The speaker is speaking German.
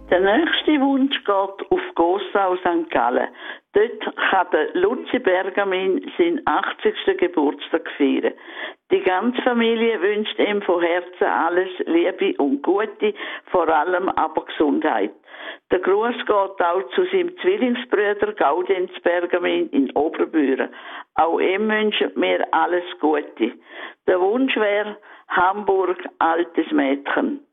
Der nächste Wunsch geht auf Gossau St. Gallen. Dort kann der Luzi Bergamin seinen 80. Geburtstag feiern. Die ganze Familie wünscht ihm von Herzen alles Liebe und Gute, vor allem aber Gesundheit. Der Gruß geht auch zu seinem Zwillingsbruder Gaudenz Bergamin in Oberbüren. Auch ihm wünschen wir alles Gute. Der Wunsch wäre Hamburg, altes Mädchen.